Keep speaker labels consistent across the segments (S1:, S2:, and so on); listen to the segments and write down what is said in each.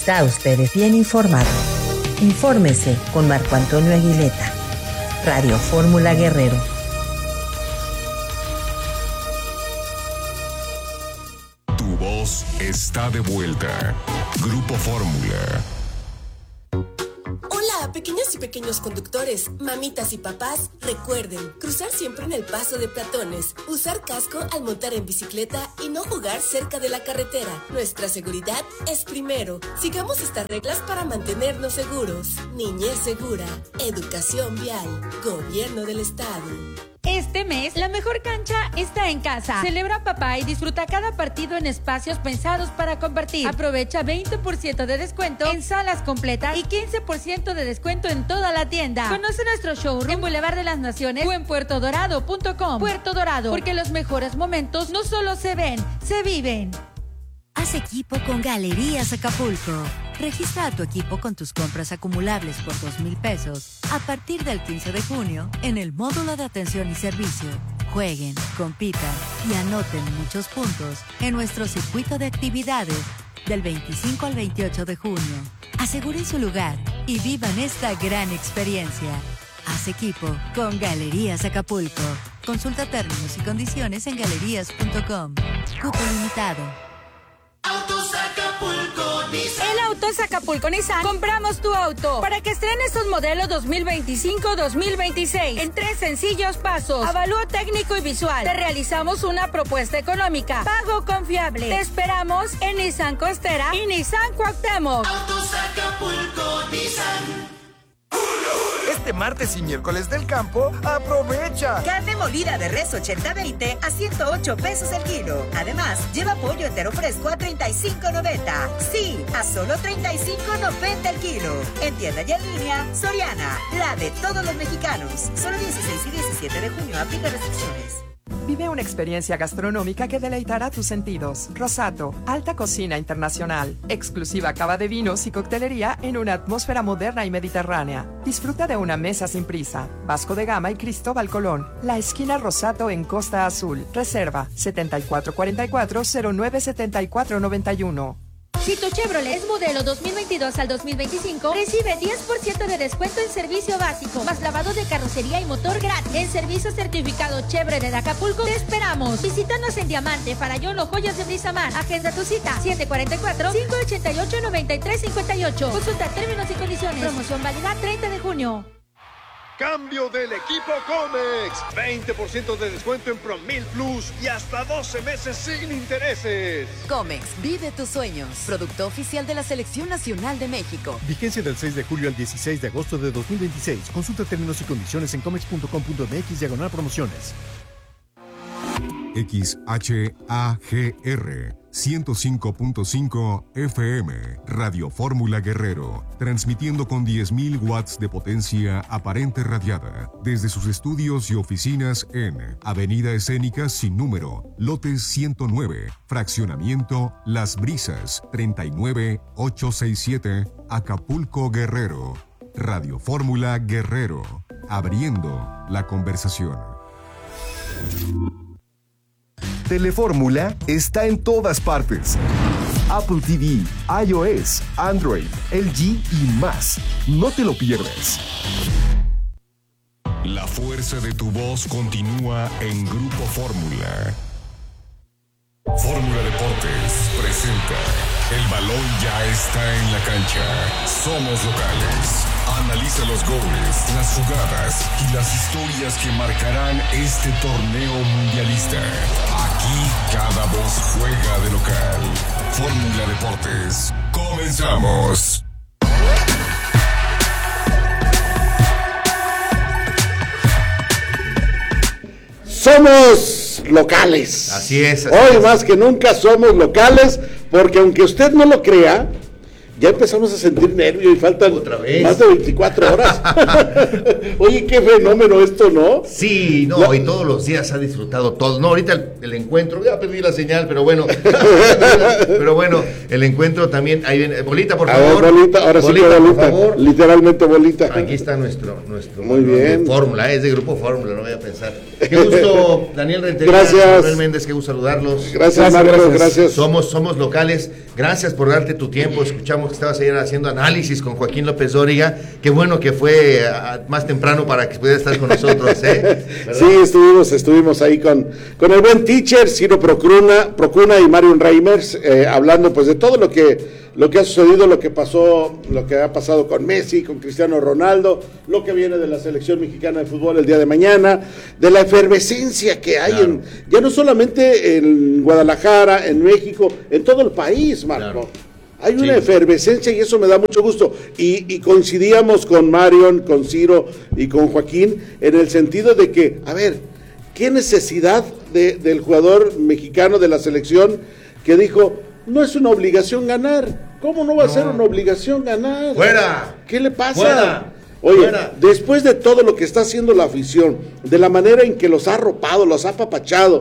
S1: Está usted bien informado. Infórmese con Marco Antonio Aguileta. Radio Fórmula Guerrero.
S2: Tu voz está de vuelta. Grupo Fórmula.
S3: Hola, pequeñas y pequeños conductores, mamitas y papás, recuerden, cruzar siempre en el paso de peatones, usar casco al montar en bicicleta y no jugar cerca de la carretera. Nuestra seguridad es primero. Sigamos estas reglas para mantenernos seguros. Niñez segura, educación vial, Gobierno del Estado.
S4: Este mes, la mejor cancha está en casa. Celebra papá y disfruta cada partido en espacios pensados para compartir. Aprovecha 20% de descuento en salas completas y 15% de descuento en toda la tienda. Conoce nuestro showroom en Boulevard de las Naciones o en puertodorado.com. Puerto Dorado, porque los mejores momentos no solo se ven, se viven.
S5: Haz equipo con Galerías Acapulco. Registra a tu equipo con tus compras acumulables por 2,000 pesos a partir del 15 de junio en el módulo de atención y servicio. Jueguen, compitan y anoten muchos puntos en nuestro circuito de actividades del 25 al 28 de junio. Aseguren su lugar y vivan esta gran experiencia. Haz equipo con Galerías Acapulco. Consulta términos y condiciones en galerías.com. Cupo limitado.
S6: Autos Acapulco Nissan.
S4: En Autos Acapulco Nissan compramos tu auto para que estrenes sus modelos 2025-2026 en 3 sencillos pasos. Avalúo técnico y visual. Te realizamos una propuesta económica. Pago confiable. Te esperamos en Nissan Costera y Nissan Cuauhtémoc.
S6: Autos Acapulco Nissan.
S7: Este martes y miércoles del campo, aprovecha.
S8: Carne molida de res 80-20 a 108 pesos el kilo. Además, lleva pollo entero fresco a 35.90. Sí, a solo 35.90 el kilo. En tienda y en línea, Soriana, la de todos los mexicanos. Solo 16 y 17 de junio, aplica restricciones.
S9: Vive una experiencia gastronómica que deleitará tus sentidos. Rosato, alta cocina internacional, exclusiva cava de vinos y coctelería en una atmósfera moderna y mediterránea. Disfruta de una mesa sin prisa. Vasco de Gama y Cristóbal Colón. La esquina Rosato en Costa Azul. Reserva 7444-097491.
S4: Si tu Chevrolet es modelo 2022 al 2025, recibe 10% de descuento en servicio básico, más lavado de carrocería y motor gratis. En servicio certificado Chevrolet de Acapulco, te esperamos. Visítanos en Diamante, Farallón o Joyas de Brisamar. Agenda tu cita, 744-588-9358. Consulta términos y condiciones. Promoción válida 30 de junio.
S10: Cambio del equipo Comex. 20% de descuento en Promil Plus y hasta 12 meses sin intereses.
S11: Comex, vive tus sueños. Producto oficial de la Selección Nacional de México.
S12: Vigencia del 6 de julio al 16 de agosto de 2026. Consulta términos y condiciones en comex.com.mx/promociones.
S2: XHAGR 105.5 FM, Radio Fórmula Guerrero, transmitiendo con 10.000 watts de potencia aparente radiada desde sus estudios y oficinas en Avenida Escénica sin número, lote 109, fraccionamiento Las Brisas, 39867, Acapulco, Guerrero. Radio Fórmula Guerrero, abriendo la conversación.
S13: Telefórmula está en todas partes. Apple TV, iOS, Android, LG y más. No te lo pierdas.
S2: La fuerza de tu voz continúa en Grupo Fórmula. Fórmula Deportes presenta El balón ya está en la cancha. Somos locales. Analiza los goles, las jugadas y las historias que marcarán este torneo mundialista. Aquí cada voz juega de local. Fórmula Deportes. ¡Comenzamos!
S14: Somos locales.
S15: Así es.
S14: Hoy más que nunca somos locales, porque aunque usted no lo crea, ya empezamos a sentir nervio y faltan más de 24 horas. Oye, qué fenómeno esto, ¿no?
S15: Sí, no, y todos los días ha disfrutado todo. No, ahorita el encuentro, ya perdí la señal, pero bueno. Pero bueno, el encuentro también. Ahí viene. Bolita, por favor.
S14: A ver, Bolita, ahora sí que Bolita, por favor. Literalmente Bolita.
S15: Aquí está nuestro
S14: muy bien.
S15: Fórmula, es de Grupo Fórmula, no voy a pensar. Qué gusto, Daniel Rentería.
S14: Gracias.
S15: Manuel Méndez, qué gusto saludarlos.
S14: Gracias, Marcos, gracias.
S15: Somos locales. Gracias por darte tu tiempo. Escuchamos sabemos que estabas ayer haciendo análisis con Joaquín López Dóriga. Qué bueno que fue más temprano para que pudiera estar con nosotros, ¿eh?
S14: Sí, estuvimos ahí con el buen teacher, Ciro Procuna y Marion Reimers, hablando pues de todo lo que ha sucedido, lo que pasó, lo que ha pasado con Messi, con Cristiano Ronaldo, lo que viene de la selección mexicana de fútbol el día de mañana, de la efervescencia que hay ya no solamente en Guadalajara, en México, en todo el país, Marco. Claro. Hay una efervescencia y eso me da mucho gusto. Y coincidíamos con Marion, con Ciro y con Joaquín en el sentido de que, a ver, ¿qué necesidad del jugador mexicano de la selección que dijo, no es una obligación ganar? ¿Cómo no va a ser una obligación ganar?
S15: ¡Fuera!
S14: ¿Qué le pasa?
S15: ¡Fuera!
S14: Oye,
S15: ¡Fuera!
S14: Después de todo lo que está haciendo la afición, de la manera en que los ha arropado, los ha apapachado,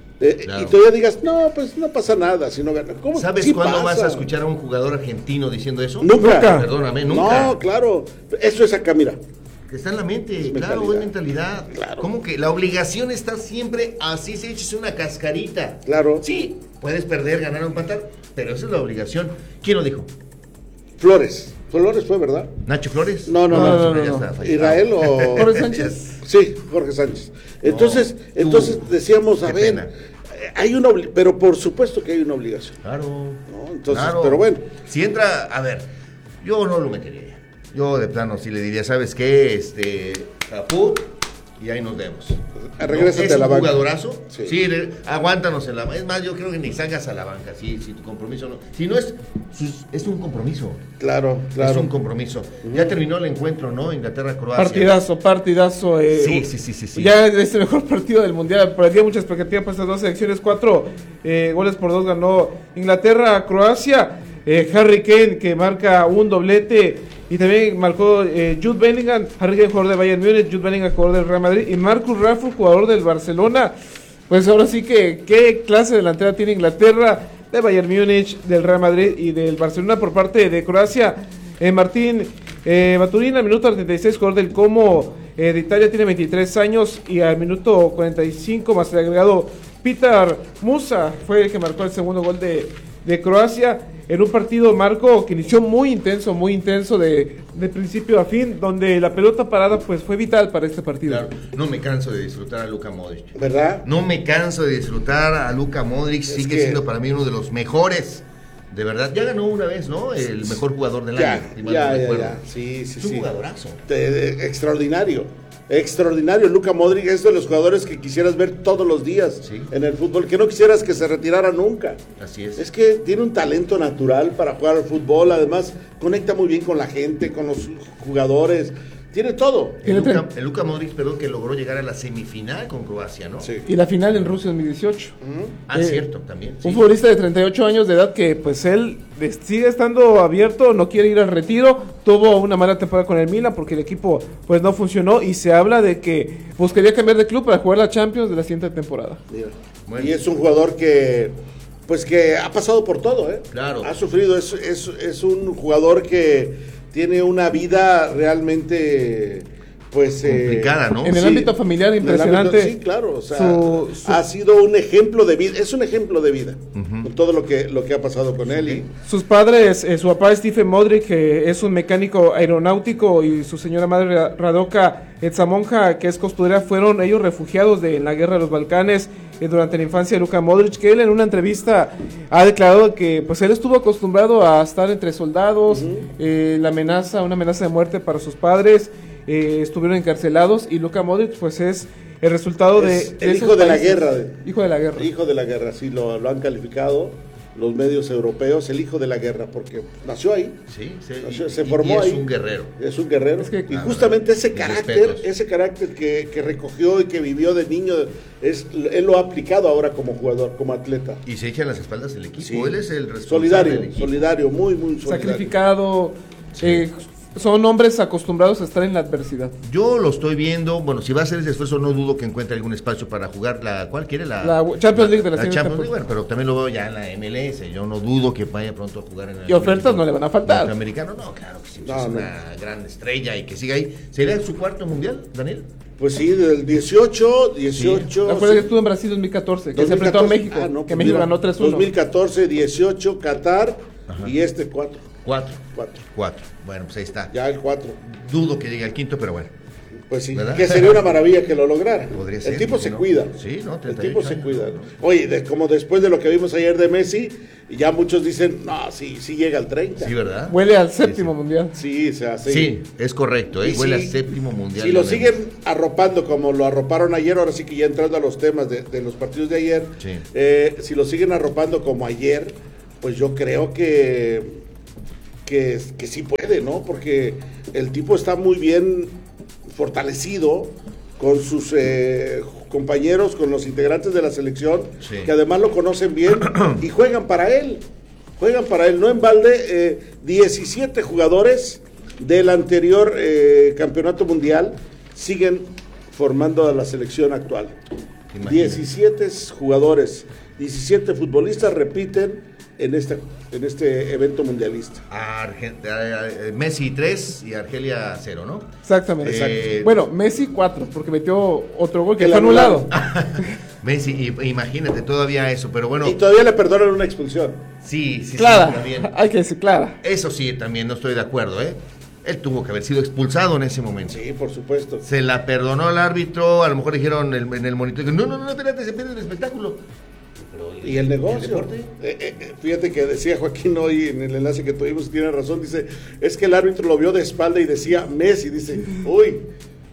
S14: y todavía digas, no, pues no pasa nada si no gana. ¿Cómo?
S15: ¿Sabes
S14: Sí
S15: cuándo
S14: pasa.
S15: vas a escuchar a un jugador argentino diciendo eso?
S14: Nunca.
S15: Perdóname, nunca.
S14: No, claro. Eso es acá, mira.
S15: Que está en la mente, claro, es mentalidad. Claro. ¿Cómo que la obligación está siempre así, se eches una cascarita?
S14: Claro.
S15: Sí, puedes perder, ganar o empatar, pero esa es la obligación. ¿Quién lo dijo?
S14: Flores fue, ¿verdad?
S15: ¿Nacho Flores?
S14: No. ¿Israel o...?
S9: Jorge Sánchez.
S14: Sí, Jorge Sánchez. Entonces decíamos, a ver, hay pero por supuesto que hay una obligación.
S15: Claro.
S14: ¿No? Entonces,
S15: claro.
S14: Pero bueno.
S15: Si entra, a ver, yo no lo metería. Yo de plano sí le diría, ¿sabes qué? Caput, y ahí nos vemos.
S14: Regrésate a la banca.
S15: ¿Es un jugadorazo? Sí, aguántanos en la banca. Es más, yo creo que ni salgas a la banca, si tu compromiso no. Si no es un compromiso.
S14: Claro.
S15: Es un compromiso. Ya terminó el encuentro, ¿no? Inglaterra-Croacia.
S9: Partidazo.
S15: Sí.
S9: Ya es el mejor partido del Mundial. Había mucha expectativa para estas dos selecciones. 4 goles por 2 ganó Inglaterra-Croacia. Harry Kane, que marca un doblete. Y también marcó Jude Bellingham, Harry Kane, jugador de Bayern Múnich, Jude Bellingham, jugador del Real Madrid, y Marcus Rashford, jugador del Barcelona. Pues ahora sí que, ¿qué clase de delantera tiene Inglaterra? De Bayern Múnich, del Real Madrid y del Barcelona. Por parte de Croacia, Martín Maturín, al minuto 36, jugador del Como de Italia, tiene 23 años, y al minuto 45, más el agregado, Peter Musa fue el que marcó el segundo gol de Croacia, en un partido, Marco, que inició muy intenso de principio a fin, donde la pelota parada pues fue vital para este partido.
S15: Claro, no me canso de disfrutar a Luka Modric.
S14: ¿Verdad?
S15: No me canso de disfrutar a Luka Modric, sigue siendo para mí uno de los mejores. De verdad, ya ganó una vez, ¿no? El mejor jugador del año.
S14: Ya. Sí.
S15: Es un jugadorazo.
S14: Extraordinario. Luka Modric es de los jugadores que quisieras ver todos los días en el fútbol, que no quisieras que se retirara nunca.
S15: Así es.
S14: Es que tiene un talento natural para jugar al fútbol, además conecta muy bien con la gente, con los jugadores. Tiene todo.
S15: El Luka Modric, que logró llegar a la semifinal con Croacia, ¿no?
S14: Sí.
S9: Y la final en Rusia 2018.
S15: Cierto, también.
S9: Un futbolista de 38 años de edad que pues él sigue estando abierto, no quiere ir al retiro. Tuvo una mala temporada con el Milan porque el equipo pues no funcionó, y se habla de que buscaría cambiar de club para jugar la Champions de la siguiente temporada.
S14: Bueno. Y es un jugador que ha pasado por todo,
S15: Claro.
S14: Ha sufrido, es un jugador que tiene una vida realmente
S15: complicada, ¿no?
S9: En el ámbito familiar impresionante.
S14: Sí, claro, o sea, ha sido un ejemplo de vida, es un ejemplo de vida, con todo lo que ha pasado con él. Y
S9: sus padres, su papá Stephen Modric, que es un mecánico aeronáutico, y su señora madre Radoka Etzamonja, que es costurera, fueron ellos refugiados en la guerra de los Balcanes durante la infancia de Luka Modric, que él en una entrevista ha declarado que pues él estuvo acostumbrado a estar entre soldados, una amenaza de muerte para sus padres, estuvieron encarcelados, y Luka Modric pues es el resultado de
S14: el hijo de la guerra.
S9: Hijo de la guerra.
S14: Hijo de la guerra, sí, lo han calificado los medios europeos, el hijo de la guerra, porque nació ahí.
S15: Sí,
S14: se formó ahí.
S15: Es un guerrero.
S14: Es un guerrero. Y justamente ese carácter que recogió y que vivió de niño, él lo ha aplicado ahora como jugador, como atleta.
S15: Y se echa en las espaldas del equipo. Sí. Él es el responsable del equipo.
S14: Solidario, muy solidario.
S9: Sacrificado. Sí. Son hombres acostumbrados a estar en la adversidad.
S15: Yo lo estoy viendo. Bueno, si va a hacer ese esfuerzo, no dudo que encuentre algún espacio para jugar ¿cuál quiere?
S9: La Champions League de la
S15: Champions League. Bueno, pero también lo veo ya en la MLS. Yo no dudo que vaya pronto a jugar en la
S9: Y ofertas no le van a faltar.
S15: Norteamericano, no, claro que sí. Es una gran estrella y que siga ahí. ¿Sería su cuarto mundial, Daniel?
S14: Pues sí, del 18.
S9: Acuérdate que estuvo en Brasil 2014, que se enfrentó a México, que México ganó 3-1.
S14: 2014, 18, Qatar, y 4.
S15: 4. Bueno, pues ahí está.
S14: Ya el 4.
S15: Dudo que llegue al quinto, pero bueno.
S14: Pues sí,
S15: ¿verdad?
S14: que sería una maravilla que lo lograra.
S15: Podría ser,
S14: el tipo se
S15: ¿no?
S14: cuida.
S15: Sí, ¿no?
S14: El tipo se cuida. Oye, como después de lo que vimos ayer de Messi, ya muchos dicen, no, sí llega al 30.
S15: Sí, ¿verdad?
S16: Huele al séptimo mundial.
S14: Sí, o sea, sí.
S15: Sí, es correcto, huele al séptimo mundial.
S14: Si lo siguen arropando como lo arroparon ayer, ahora sí que ya entrando a los temas de los partidos de ayer, si lo siguen arropando como ayer, pues yo creo que sí puede, ¿no? Porque el tipo está muy bien fortalecido con sus compañeros, con los integrantes de la selección, que además lo conocen bien y juegan para él, no en balde. 17 jugadores del anterior campeonato mundial siguen formando a la selección actual. Imagínate. 17 jugadores, 17 futbolistas repiten en este evento mundialista.
S15: Messi 3 y Argelia 0, ¿no?
S16: Exactamente. Bueno, Messi 4, porque metió otro gol que fue anulado.
S15: Messi, imagínate, todavía eso, pero bueno.
S14: Y todavía le perdonan una expulsión.
S15: Sí,
S16: clara,
S15: también.
S16: hay que decir clara.
S15: Eso sí, también no estoy de acuerdo, ¿eh? Él tuvo que haber sido expulsado en ese momento.
S14: Sí, por supuesto.
S15: Se la perdonó al árbitro, a lo mejor dijeron en el monitor, no, espérate, se pierde el espectáculo.
S14: Y el negocio. Fíjate que decía Joaquín hoy en el enlace que tuvimos, y tiene razón, dice, es que el árbitro lo vio de espalda y decía Messi, dice, uy,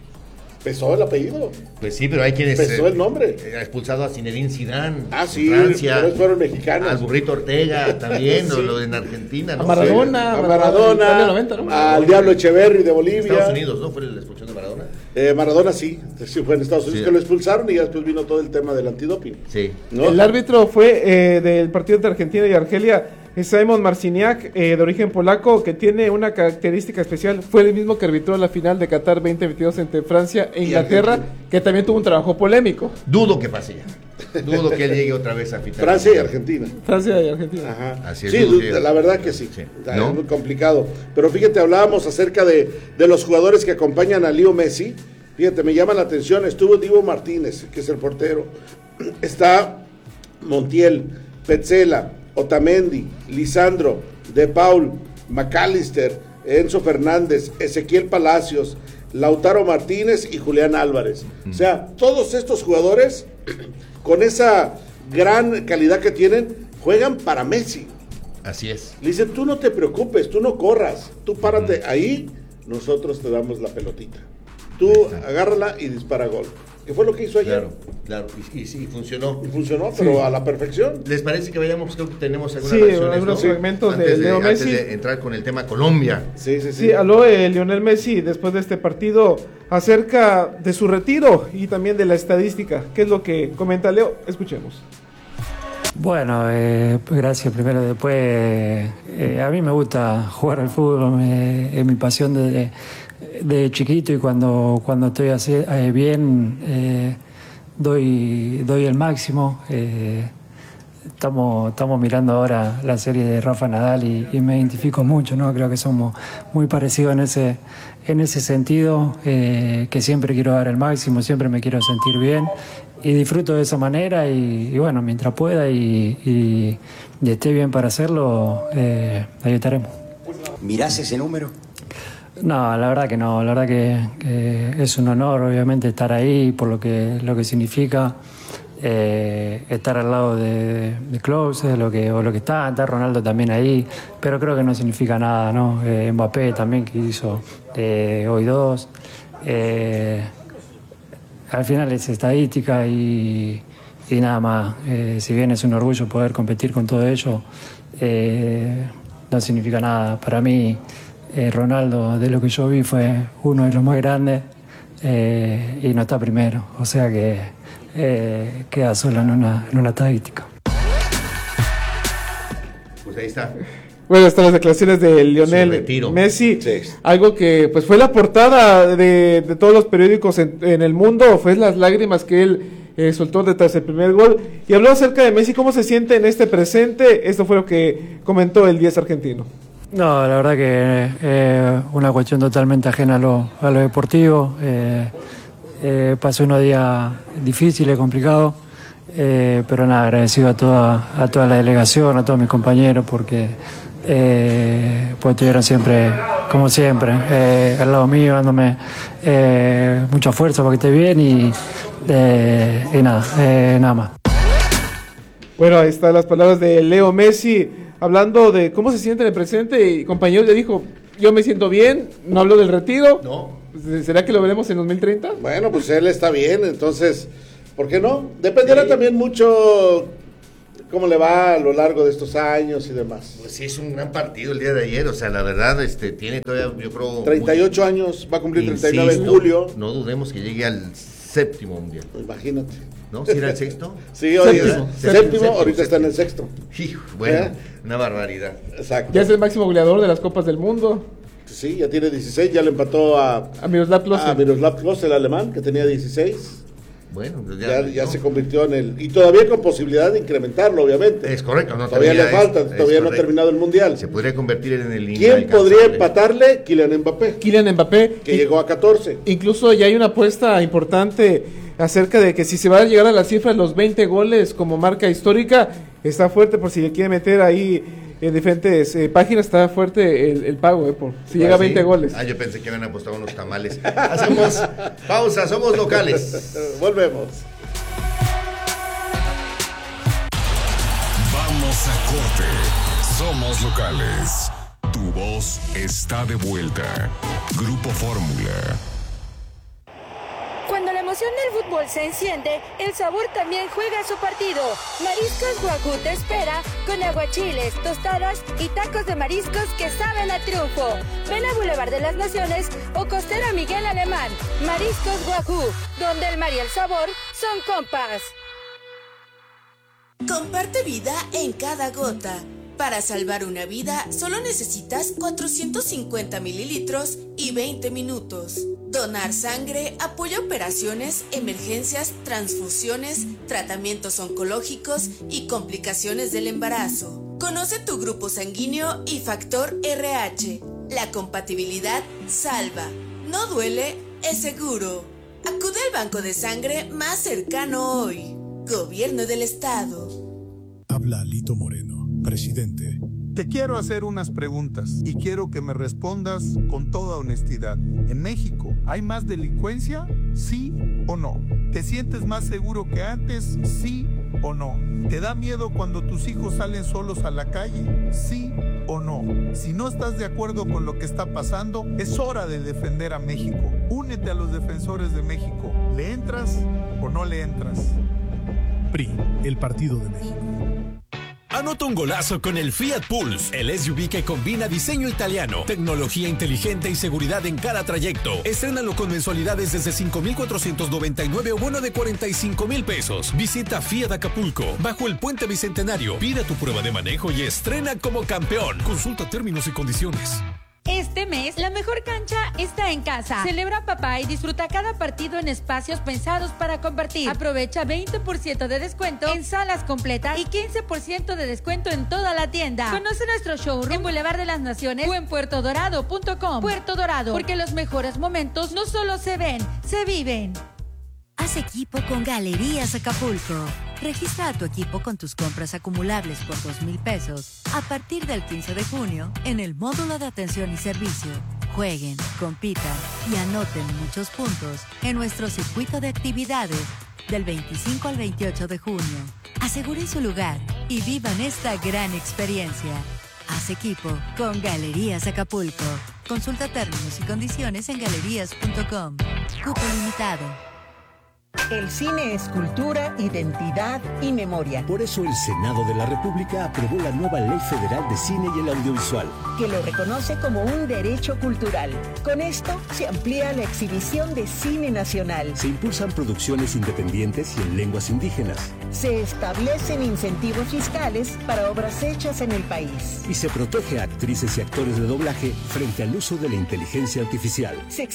S14: pesó el apellido.
S15: Pues sí, pero hay quienes
S14: pesó el nombre.
S15: Ha expulsado a Zinedine Zidane.
S14: Sí,
S15: Francia,
S14: pero fueron mexicanos.
S15: Al Burrito Ortega también, sí. Lo en Argentina, ¿no?
S16: A Maradona,
S14: a Maradona, 90, ¿no? Al Diablo Echeverri de Bolivia.
S15: Estados Unidos, ¿no? ¿Fue la expulsión de Maradona?
S14: Maradona sí fue en Estados Unidos que lo expulsaron y ya después vino todo el tema del antidoping.
S15: Sí.
S16: ¿No? El árbitro fue del partido entre Argentina y Argelia, Simon Marciniak, de origen polaco, que tiene una característica especial. Fue el mismo que arbitró la final de Qatar 2022 entre Francia e Inglaterra, que también tuvo un trabajo polémico.
S15: Dudo que pase ya. Dudo que él llegue otra vez a final.
S14: Francia y Argentina.
S16: Ajá.
S14: Así es, sí, la verdad que sí. ¿No? Es muy complicado. Pero fíjate, hablábamos acerca de los jugadores que acompañan a Leo Messi. Fíjate, me llama la atención. Estuvo Divo Martínez, que es el portero. Está Montiel, Petzela, Otamendi, Lisandro, De Paul, McAllister, Enzo Fernández, Ezequiel Palacios, Lautaro Martínez y Julián Álvarez. O sea, todos estos jugadores, con esa gran calidad que tienen, juegan para Messi.
S15: Así es.
S14: Le dicen, tú no te preocupes, tú no corras, tú párate ahí, nosotros te damos la pelotita. Tú agárrala y dispara gol. ¿Qué fue lo que hizo ayer?
S15: Claro, y sí, funcionó.
S14: Y funcionó, pero a la perfección.
S15: ¿Les parece que vayamos? Creo que tenemos algunos
S16: segmentos de Leo Messi.
S15: Antes de entrar con el tema Colombia.
S16: Sí, habló Lionel Messi después de este partido acerca de su retiro y también de la estadística. ¿Qué es lo que comenta Leo? Escuchemos.
S17: Bueno, gracias primero. Después, a mí me gusta jugar al fútbol, es mi pasión de chiquito, y cuando estoy bien doy el máximo. Estamos mirando ahora la serie de Rafa Nadal y me identifico mucho, ¿no? Creo que somos muy parecidos en ese sentido, que siempre quiero dar el máximo, siempre me quiero sentir bien y disfruto de esa manera, y bueno, mientras pueda y esté bien para hacerlo, ahí estaremos.
S18: ¿Mirás ese número?
S17: No, la verdad que no. La verdad que es un honor, obviamente, estar ahí por lo que significa estar al lado de Klose, lo que está Ronaldo también ahí, pero creo que no significa nada, ¿no? Mbappé también, que hizo hoy 2. Al final es estadística y nada más. Si bien es un orgullo poder competir con todo ello, no significa nada. Para mí, Ronaldo, de lo que yo vi, fue uno de los más grandes y no está primero. O sea que queda solo en una estadística.
S15: Pues ahí está.
S16: Bueno, están las declaraciones de Lionel Messi, algo que pues fue la portada de todos los periódicos en el mundo, fue las lágrimas que él soltó detrás del primer gol, y habló acerca de Messi, cómo se siente en este presente. Esto fue lo que comentó el 10 argentino.
S17: No, la verdad que una cuestión totalmente ajena a lo deportivo. Pasé unos días difíciles, complicados, pero nada, agradecido a toda la delegación, a todos mis compañeros, porque pues estuvieron siempre, como siempre, al lado mío, dándome mucha fuerza para que esté bien y nada más.
S16: Bueno, ahí están las palabras de Leo Messi, hablando de cómo se siente en el presente, y compañero le dijo, yo me siento bien, no hablo del retiro.
S15: No.
S16: ¿Será que lo veremos en 2030?
S14: Bueno, pues él está bien, entonces, ¿por qué no? Dependerá también mucho cómo le va a lo largo de estos años y demás.
S15: Pues sí, es un gran partido el día de ayer, o sea, la verdad, tiene todavía, yo creo...
S14: 38 años, va a cumplir 39 en julio.
S15: No dudemos que llegue al 7º mundial.
S14: Imagínate.
S15: ¿No? ¿Sí era el 6º?
S14: Sí, séptimo, ahorita está en el 6º.
S15: Bueno, una barbaridad.
S14: Exacto.
S16: Ya es el máximo goleador de las Copas del Mundo.
S14: Sí, ya tiene 16, ya le empató a
S16: Miroslav Klose.
S14: A Miroslav Klose, el alemán, que tenía 16.
S15: Bueno,
S14: ya se convirtió en el... Y todavía con posibilidad de incrementarlo, obviamente.
S15: Es correcto. No,
S14: todavía le falta, todavía no ha terminado el Mundial.
S15: Se podría convertir en el...
S14: ¿Quién podría empatarle? Kylian Mbappé.
S16: Que
S14: llegó a 14.
S16: Incluso ya hay una apuesta importante acerca de que si se va a llegar a la cifra de los 20 goles como marca histórica, está fuerte por si le quiere meter ahí en diferentes páginas, está fuerte el pago, por si llega a 20 goles.
S15: Yo pensé que habían apostado unos tamales. Hacemos pausa, somos locales.
S14: Volvemos.
S2: Vamos a corte. Somos locales. Tu voz está de vuelta. Grupo Fórmula.
S4: Cuando la emoción del fútbol se enciende, el sabor también juega su partido. Mariscos Wagyu te espera con aguachiles, tostadas y tacos de mariscos que saben a triunfo. Ven a Boulevard de las Naciones o Costera Miguel Alemán. Mariscos Wagyu, donde el mar y el sabor son compas.
S3: Comparte vida en cada gota. Para salvar una vida, solo necesitas 450 mililitros y 20 minutos. Donar sangre apoya operaciones, emergencias, transfusiones, tratamientos oncológicos y complicaciones del embarazo. Conoce tu grupo sanguíneo y factor RH. La compatibilidad salva. No duele, es seguro. Acude al banco de sangre más cercano hoy. Gobierno del Estado.
S19: Habla Alito Moreno, presidente.
S20: Te quiero hacer unas preguntas y quiero que me respondas con toda honestidad. ¿En México hay más delincuencia? ¿Sí o no? ¿Te sientes más seguro que antes? ¿Sí o no? ¿Te da miedo cuando tus hijos salen solos a la calle? ¿Sí o no? Si no estás de acuerdo con lo que está pasando, es hora de defender a México. Únete a los defensores de México. ¿Le entras o no le entras?
S19: PRI, el Partido de México.
S21: Anota un golazo con el Fiat Pulse, el SUV que combina diseño italiano, tecnología inteligente y seguridad en cada trayecto. Estrénalo con mensualidades desde 5,499 o bono de 45,000 pesos. Visita Fiat Acapulco, bajo el Puente Bicentenario. Pida tu prueba de manejo y estrena como campeón. Consulta términos y condiciones.
S4: Este mes, la mejor cancha está en casa. Celebra papá y disfruta cada partido en espacios pensados para compartir. Aprovecha 20% de descuento en salas completas y 15% de descuento en toda la tienda. Conoce nuestro showroom en Boulevard de las Naciones o en puertodorado.com. Puerto Dorado, porque los mejores momentos no solo se ven, se viven.
S5: Haz equipo con Galerías Acapulco. Registra a tu equipo con tus compras acumulables por 2,000 pesos a partir del 15 de junio en el módulo de atención y servicio. Jueguen, compitan y anoten muchos puntos en nuestro circuito de actividades del 25 al 28 de junio. Aseguren su lugar y vivan esta gran experiencia. Haz equipo con Galerías Acapulco. Consulta términos y condiciones en galerías.com. Cupo limitado.
S22: El cine es cultura, identidad y memoria.
S23: Por eso el Senado de la República aprobó la nueva Ley Federal de Cine y el Audiovisual,
S22: que lo reconoce como un derecho cultural. Con esto se amplía la exhibición de cine nacional.
S23: Se impulsan producciones independientes y en lenguas indígenas.
S22: Se establecen incentivos fiscales para obras hechas en el país.
S23: Y se protege a actrices y actores de doblaje frente al uso de la inteligencia artificial.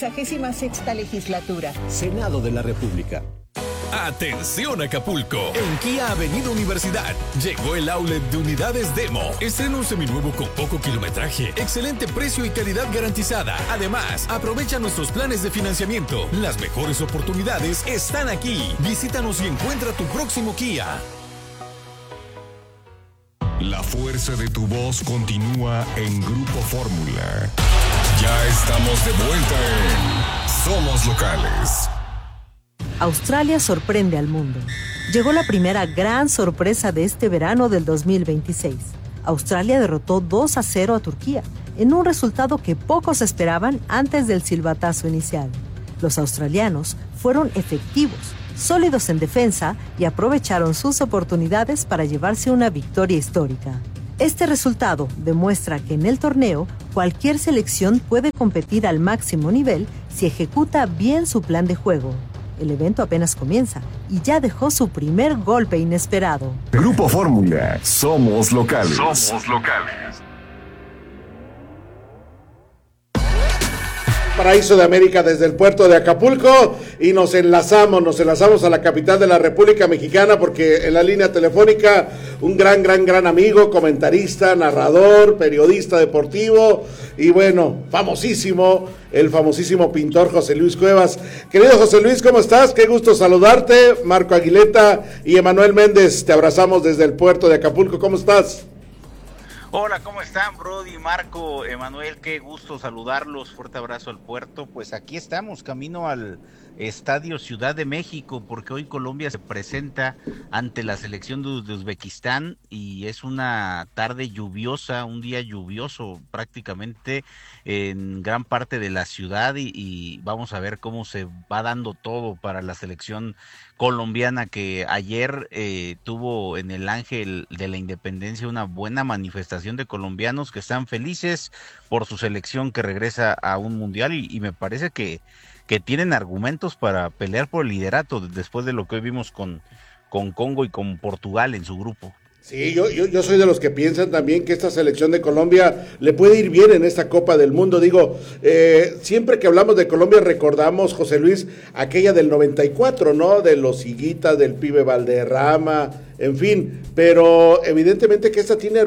S22: 66ª legislatura.
S23: Senado de la República.
S21: Atención Acapulco, en Kia Avenida Universidad llegó el outlet de unidades Demo. Estrena un seminuevo con poco kilometraje, excelente precio y calidad garantizada. Además, aprovecha nuestros planes de financiamiento. Las mejores oportunidades están aquí. Visítanos y encuentra tu próximo Kia.
S2: La fuerza de tu voz continúa en Grupo Fórmula. Ya estamos de vuelta en Somos Locales.
S1: Australia sorprende al mundo. Llegó la primera gran sorpresa de este verano del 2026. Australia derrotó 2-0 a Turquía, en un resultado que pocos esperaban antes del silbatazo inicial. Los australianos fueron efectivos, sólidos en defensa y aprovecharon sus oportunidades para llevarse una victoria histórica. Este resultado demuestra que en el torneo cualquier selección puede competir al máximo nivel si ejecuta bien su plan de juego. El evento apenas comienza y ya dejó su primer golpe inesperado.
S2: Grupo Fórmula, somos locales. Somos locales.
S14: Paraíso de América desde el puerto de Acapulco y nos enlazamos a la capital de la República Mexicana porque en la línea telefónica un gran amigo, comentarista, narrador, periodista deportivo y bueno, el famosísimo pintor José Luis Cuevas. Querido José Luis, ¿cómo estás? Qué gusto saludarte. Marco Aguileta y Emanuel Méndez, te abrazamos desde el puerto de Acapulco. ¿Cómo estás?
S6: Hola, ¿cómo están, Brody, Marco, Emanuel? Qué gusto saludarlos, fuerte abrazo al puerto. Pues aquí estamos, camino al Estadio Ciudad de México, porque hoy Colombia se presenta ante la selección de Uzbekistán y es una tarde lluviosa, un día lluvioso prácticamente en gran parte de la ciudad y vamos a ver cómo se va dando todo para la selección colombiana que ayer tuvo en el Ángel de la Independencia una buena manifestación de colombianos que están felices por su selección que regresa a un mundial y me parece que tienen argumentos para pelear por el liderato después de lo que hoy vimos con Congo y con Portugal en su grupo.
S14: Sí, yo soy de los que piensan también que esta selección de Colombia le puede ir bien en esta Copa del Mundo. Digo, siempre que hablamos de Colombia recordamos, José Luis, aquella del 94, ¿no? De los Higuitas, del pibe Valderrama, en fin, pero evidentemente que esta tiene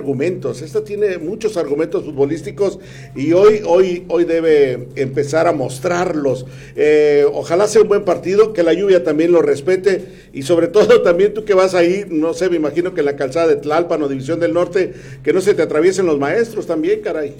S14: muchos argumentos futbolísticos y hoy debe empezar a mostrarlos. Ojalá sea un buen partido, que la lluvia también lo respete y sobre todo también tú que vas ahí, no sé, me imagino que en la calzada de Tlalpan o División del Norte, que no se te atraviesen los maestros también, caray.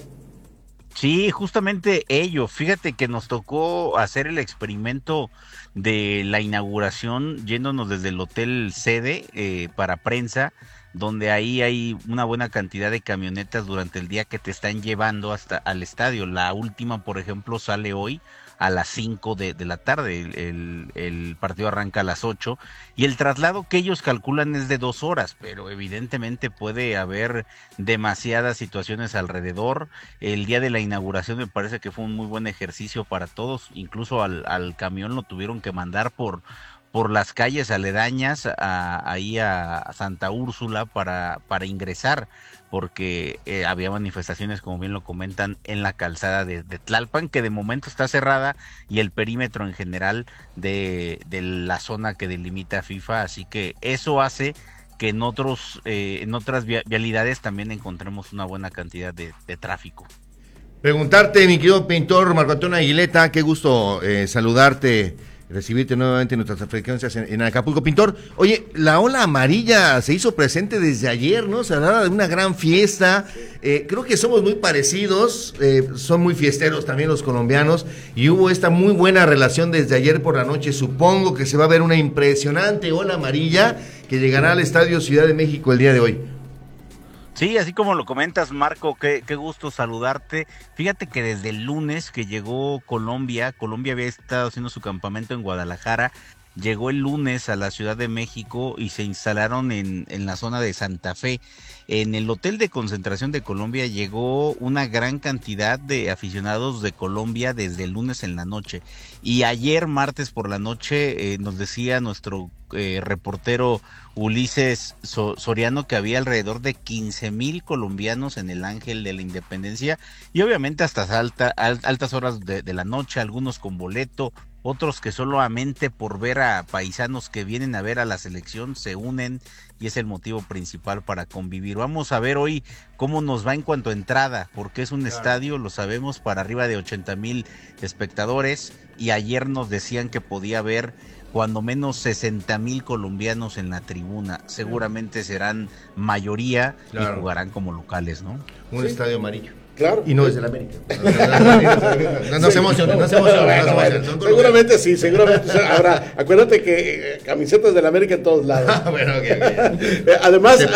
S6: Sí, justamente ello. Fíjate que nos tocó hacer el experimento de la inauguración yéndonos desde el hotel sede para prensa, donde ahí hay una buena cantidad de camionetas durante el día que te están llevando hasta al estadio. La última, por ejemplo, sale hoy a las 5 de la tarde, el partido arranca a las 8 y el traslado que ellos calculan es de 2 horas, pero evidentemente puede haber demasiadas situaciones alrededor. El día de la inauguración me parece que fue un muy buen ejercicio para todos, incluso al camión lo tuvieron que mandar por las calles aledañas ahí a Santa Úrsula para ingresar, porque había manifestaciones, como bien lo comentan, en la calzada de Tlalpan, que de momento está cerrada, y el perímetro en general de la zona que delimita FIFA, así que eso hace que en otras vialidades también encontremos una buena cantidad de tráfico.
S15: Preguntarte, mi querido pintor Marco Antonio Aguileta, qué gusto saludarte, recibirte nuevamente en nuestras frecuencias en Acapulco. Pintor, oye, la ola amarilla se hizo presente desde ayer, ¿no? Se hablaba de una gran fiesta. Creo que somos muy parecidos, son muy fiesteros también los colombianos, y hubo esta muy buena relación desde ayer por la noche. Supongo que se va a ver una impresionante ola amarilla que llegará al Estadio Ciudad de México el día de hoy.
S6: Sí, así como lo comentas, Marco, qué gusto saludarte. Fíjate que desde el lunes que llegó Colombia había estado haciendo su campamento en Guadalajara, llegó el lunes a la Ciudad de México y se instalaron en la zona de Santa Fe. En el hotel de concentración de Colombia llegó una gran cantidad de aficionados de Colombia desde el lunes en la noche. Y ayer, martes por la noche, nos decía nuestro reportero Ulises Soriano que había alrededor de 15,000 colombianos en el Ángel de la Independencia, y obviamente hasta altas horas de la noche, algunos con boleto, otros que solamente por ver a paisanos que vienen a ver a la selección se unen y es el motivo principal para convivir. Vamos a ver hoy cómo nos va en cuanto a entrada, porque es un estadio, lo sabemos, para arriba de 80,000 espectadores, y ayer nos decían que podía haber cuando menos 60,000 colombianos en la tribuna. Seguramente serán mayoría y jugarán como locales, ¿no?
S15: Un estadio amarillo.
S14: Claro.
S15: Y no es el América. No se emocionen.
S14: Seguramente sí, seguramente habrá. Acuérdate que camisetas del América en todos lados. Además,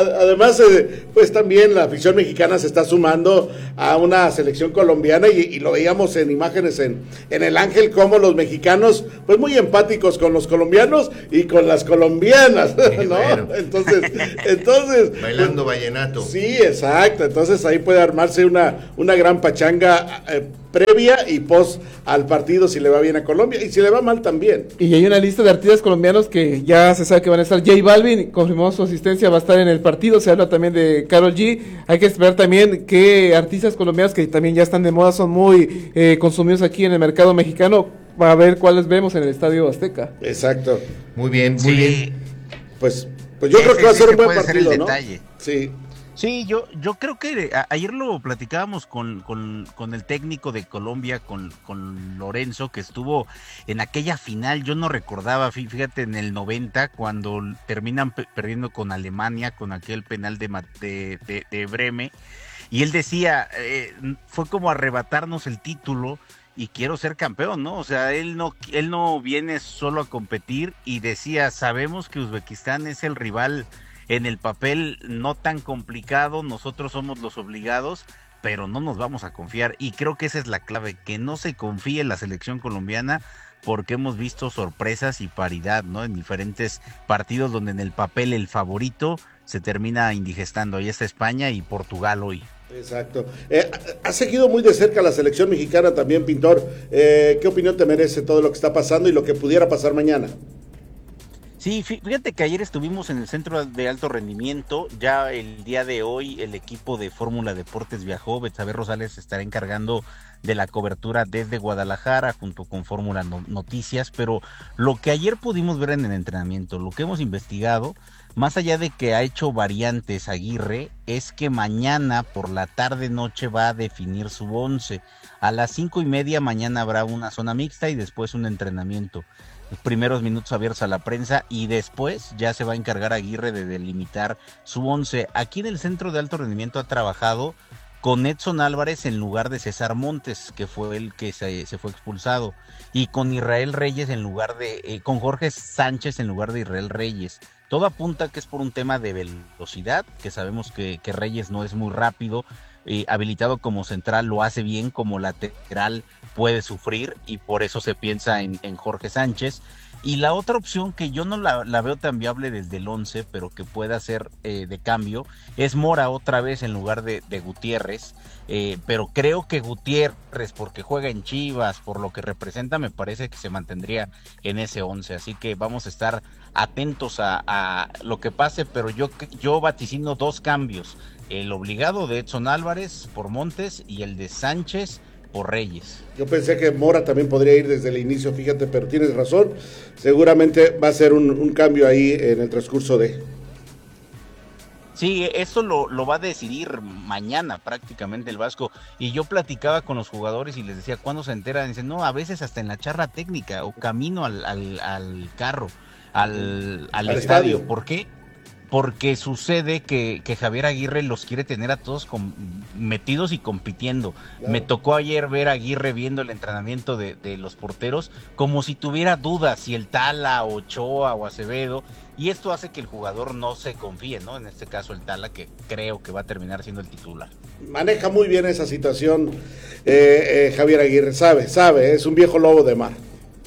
S14: pues también la afición mexicana se está sumando a una selección colombiana y lo veíamos en imágenes en el Ángel, como los mexicanos, pues muy empáticos con los colombianos y con las colombianas, ¿no? Bueno. Entonces
S15: bailando vallenato.
S14: Sí, exacto. Entonces ahí puede armarse una gran pachanga previa y post al partido, si le va bien a Colombia y si le va mal también.
S16: Y hay una lista de artistas colombianos que ya se sabe que van a estar. J Balvin confirmó su asistencia, va a estar en el partido. Se habla también de Karol G. Hay que esperar también que artistas colombianos que también ya están de moda, son muy consumidos aquí en el mercado mexicano, va a ver cuáles vemos en el Estadio Azteca.
S14: Exacto.
S15: Muy bien, muy bien.
S14: Pues yo creo que va a ser un buen partido, ¿no? Sí.
S6: Sí, yo creo que ayer lo platicábamos con el técnico de Colombia, con Lorenzo, que estuvo en aquella final. Yo no recordaba, fíjate, en el 90, cuando terminan perdiendo con Alemania, con aquel penal de Breme, y él decía, fue como arrebatarnos el título y quiero ser campeón, ¿no? O sea, él no viene solo a competir, y decía, sabemos que Uzbekistán es el rival en el papel no tan complicado, nosotros somos los obligados, pero no nos vamos a confiar, y creo que esa es la clave, que no se confíe en la selección colombiana, porque hemos visto sorpresas y paridad, ¿no? En diferentes partidos donde en el papel el favorito se termina indigestando. Ahí está España y Portugal hoy.
S14: Exacto. Ha seguido muy de cerca la selección mexicana también, Pintor. ¿Qué opinión te merece todo lo que está pasando y lo que pudiera pasar mañana?
S6: Sí, fíjate que ayer estuvimos en el Centro de Alto Rendimiento. Ya el día de hoy el equipo de Fórmula Deportes viajó. Betsabe Rosales estará encargando de la cobertura desde Guadalajara junto con Fórmula Noticias, pero lo que ayer pudimos ver en el entrenamiento, lo que hemos investigado, más allá de que ha hecho variantes Aguirre, es que mañana por la tarde-noche va a definir su 11. A las 5:30 mañana habrá una zona mixta y después un entrenamiento. Los primeros minutos abiertos a la prensa, y después ya se va a encargar Aguirre de delimitar su 11. Aquí en el Centro de Alto Rendimiento ha trabajado con Edson Álvarez en lugar de César Montes, que fue el que se fue expulsado, y con Israel Reyes en lugar de, con Jorge Sánchez en lugar de Israel Reyes. Todo apunta que es por un tema de velocidad, que sabemos que Reyes no es muy rápido, habilitado como central lo hace bien, como lateral puede sufrir, y por eso se piensa en Jorge Sánchez. Y la otra opción que yo no la veo tan viable desde el 11, pero que pueda ser de cambio, es Mora otra vez en lugar de Gutiérrez, pero creo que Gutiérrez, porque juega en Chivas, por lo que representa, me parece que se mantendría en ese 11, así que vamos a estar atentos a lo que pase, pero yo vaticino dos cambios: el obligado de Edson Álvarez por Montes y el de Sánchez por Reyes.
S14: Yo pensé que Mora también podría ir desde el inicio, fíjate, pero tienes razón, seguramente va a ser un cambio ahí en el transcurso de...
S6: Sí, eso lo va a decidir mañana prácticamente el Vasco, y yo platicaba con los jugadores y les decía, ¿cuándo se enteran? Dicen, no, a veces hasta en la charla técnica o camino al carro, al estadio. ¿Por qué? Porque sucede que Javier Aguirre los quiere tener a todos metidos y compitiendo. Claro. Me tocó ayer ver a Aguirre viendo el entrenamiento de los porteros como si tuviera dudas si el Tala, Ochoa o Acevedo, y esto hace que el jugador no se confíe, ¿no? En este caso el Tala, que creo que va a terminar siendo el titular.
S14: Maneja muy bien esa situación Javier Aguirre, sabe, es un viejo lobo de mar.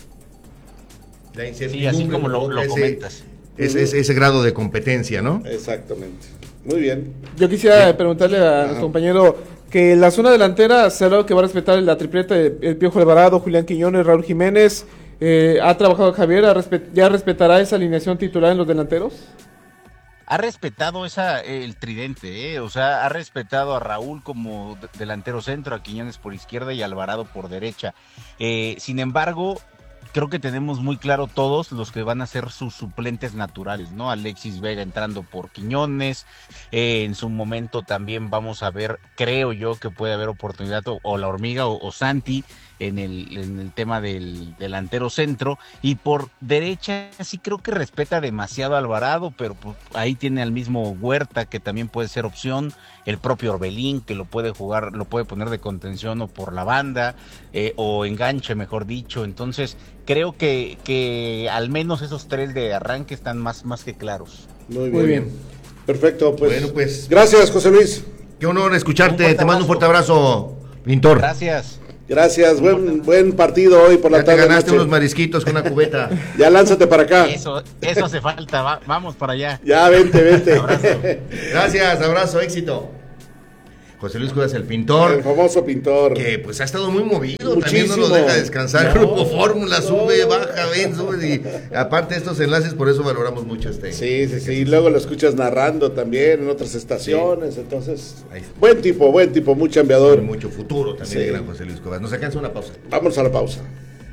S6: Sí, así como lo comentas.
S15: Ese grado de competencia, ¿no?
S14: Exactamente. Muy bien.
S16: Yo quisiera preguntarle a nuestro compañero que la zona delantera se ha hablado que va a respetar la tripleta de el Piojo Alvarado, Julián Quiñones, Raúl Jiménez. ¿Ha trabajado Javier? ¿Ya respetará esa alineación titular en los delanteros?
S6: Ha respetado el tridente, o sea, ha respetado a Raúl como delantero centro, a Quiñones por izquierda y a Alvarado por derecha. Sin embargo, creo que tenemos muy claro todos los que van a ser sus suplentes naturales, ¿no? Alexis Vega entrando por Quiñones, en su momento también vamos a ver, creo yo que puede haber oportunidad o la Hormiga o Santi en el tema del delantero centro, y por derecha sí creo que respeta demasiado a Alvarado, pero pues, ahí tiene al mismo Huerta que también puede ser opción, el propio Orbelín que lo puede jugar, lo puede poner de contención o por la banda, o enganche mejor dicho. Entonces creo que al menos esos tres de arranque están más que claros.
S14: Muy bien. Perfecto, pues. Bueno, pues gracias, José Luis.
S15: Qué honor escucharte, te mando un fuerte abrazo, Pintor.
S14: Gracias, buen partido hoy por la tarde.
S15: Te ganaste unos marisquitos con una cubeta.
S14: Ya lánzate para acá.
S6: Eso hace falta, vamos para allá.
S14: Ya, vente.
S15: Abrazo. Gracias, abrazo, éxito. José Luis Cuevas, el pintor.
S14: El famoso pintor.
S15: Que pues ha estado muy movido, muchísimo. También no lo deja descansar. Grupo Fórmula, sube, baja, ven, sube. Y aparte de estos enlaces, por eso valoramos mucho
S14: Sí, y luego lo escuchas narrando también en otras estaciones, entonces, buen tipo, muy chambeador.
S15: Con mucho futuro también, gran José Luis Cuevas. Nos alcanza una pausa.
S14: Vamos a la pausa.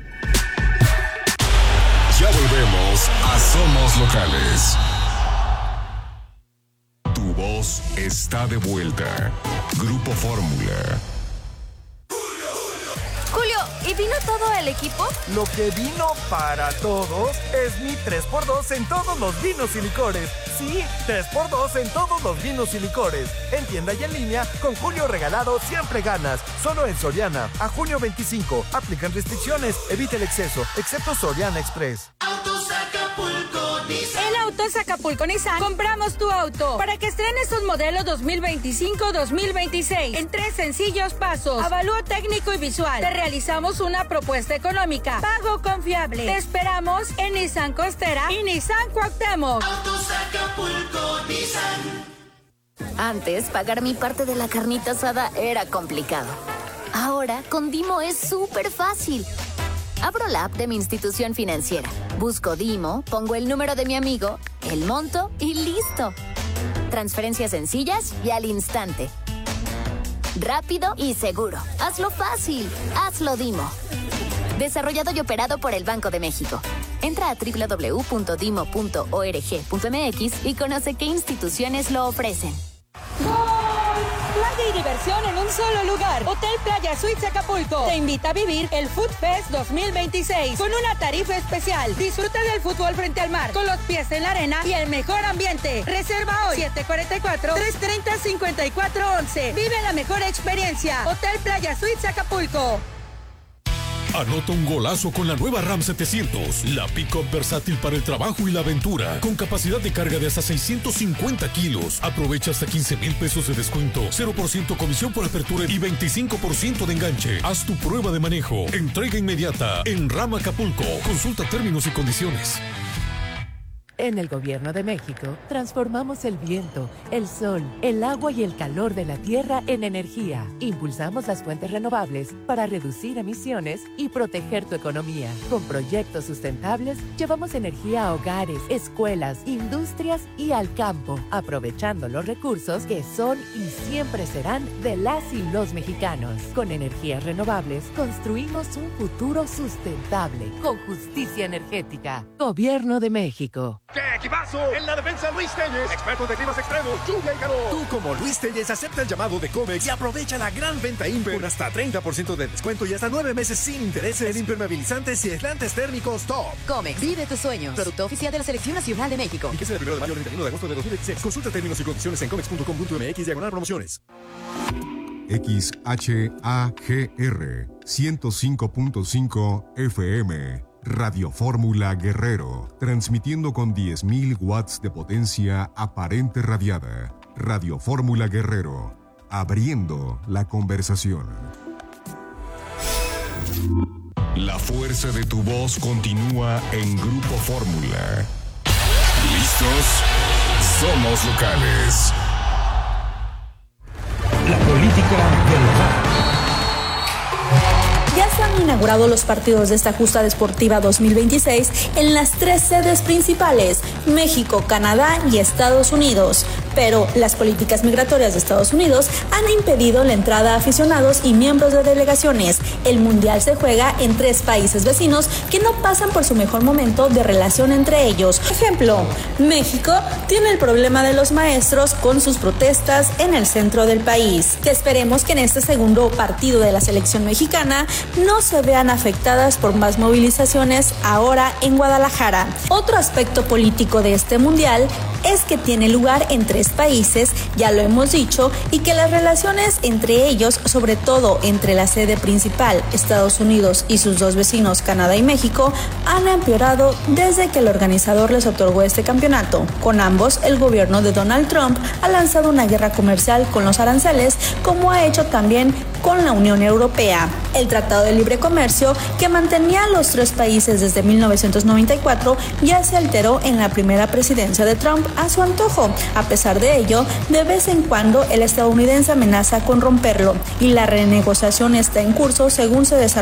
S2: Ya volvemos a Somos Locales. Tu voz está de vuelta. Grupo Fórmula.
S7: Julio, ¿y vino todo el equipo?
S8: Lo que vino para todos es mi 3x2 en todos los vinos y licores. Sí, 3x2 en todos los vinos y licores. En tienda y en línea, con Julio regalado siempre ganas. Solo en Soriana. A junio 25. Aplican restricciones. Evita el exceso. Excepto Soriana Express.
S10: Autos Acapulco Nissan.
S4: En Autos Acapulco Nissan compramos tu auto para que estrenes un modelo 2025-2026 en 3 sencillos pasos. Avalúo técnico y visual. Te realizamos una propuesta económica. Pago confiable. Te esperamos en Nissan Costera y Nissan Cuauhtémoc.
S10: Autos Acapulco Nissan.
S7: Antes, pagar mi parte de la carnita asada era complicado. Ahora, con Dimo es súper fácil. Abro la app de mi institución financiera, busco Dimo, pongo el número de mi amigo, el monto y listo. Transferencias sencillas y al instante. Rápido y seguro. Hazlo fácil. Hazlo Dimo. Desarrollado y operado por el Banco de México. Entra a www.dimo.org.mx y conoce qué instituciones lo ofrecen.
S4: Playa y diversión en un solo lugar. Hotel Playa Suites Acapulco te invita a vivir el Food Fest 2026 con una tarifa especial. Disfruta del fútbol frente al mar, con los pies en la arena y el mejor ambiente. Reserva hoy 744-330-5411. Vive la mejor experiencia. Hotel Playa Suites Acapulco.
S21: Anota un golazo con la nueva Ram 700, la pick-up versátil para el trabajo y la aventura, con capacidad de carga de hasta 650 kilos. Aprovecha hasta 15,000 pesos de descuento, 0% comisión por apertura y 25% de enganche. Haz tu prueba de manejo. Entrega inmediata en Ram Acapulco. Consulta términos y condiciones.
S24: En el Gobierno de México, transformamos el viento, el sol, el agua y el calor de la tierra en energía. Impulsamos las fuentes renovables para reducir emisiones y proteger tu economía. Con proyectos sustentables, llevamos energía a hogares, escuelas, industrias y al campo, aprovechando los recursos que son y siempre serán de las y los mexicanos. Con energías renovables, construimos un futuro sustentable, con justicia energética. Gobierno de México.
S25: ¡Qué equipazo! En la defensa, Luis Telles, experto de climas extremos, lluvia y calor.
S26: Tú, como Luis Telles, acepta el llamado de Comex y aprovecha la gran venta Imper con hasta 30% de descuento y hasta 9 meses sin intereses en impermeabilizantes y aislantes térmicos Top.
S11: Comex, vive tus sueños. Producto oficial de la Selección Nacional de México.
S26: Vigencia del 1 de mayo al 31 de agosto de 2016. Consulta términos y condiciones en comex.com.mx/promociones.
S2: XHAGR 105.5 FM. Radio Fórmula Guerrero, transmitiendo con 10,000 watts de potencia aparente radiada. Radio Fórmula Guerrero, abriendo la conversación. La fuerza de tu voz continúa en Grupo Fórmula. ¿Listos? Somos locales.
S23: La política del hogar.
S27: Ya se han inaugurado los partidos de esta justa deportiva 2026 en las 3 sedes principales, México, Canadá y Estados Unidos. pero las políticas migratorias de Estados Unidos han impedido la entrada a aficionados y miembros de delegaciones. El Mundial se juega en 3 países vecinos que no pasan por su mejor momento de relación entre ellos. Por ejemplo, México tiene el problema de los maestros con sus protestas en el centro del país. Que esperemos que en este segundo partido de la selección mexicana no se vean afectadas por más movilizaciones ahora en Guadalajara. Otro aspecto político de este mundial es que tiene lugar en 3 países, ya lo hemos dicho, y que las relaciones entre ellos, sobre todo entre la sede principal, Estados Unidos, y sus 2 vecinos, Canadá y México, han empeorado desde que el organizador les otorgó este campeonato. Con ambos, el gobierno de Donald Trump ha lanzado una guerra comercial con los aranceles, como ha hecho también con la Unión Europea. El Tratado de Libre Comercio, que mantenía a los 3 países desde 1994, ya se alteró en la primera presidencia de Trump a su antojo. A pesar de ello, de vez en cuando el estadounidense amenaza con romperlo y la renegociación está en curso según se desarrolla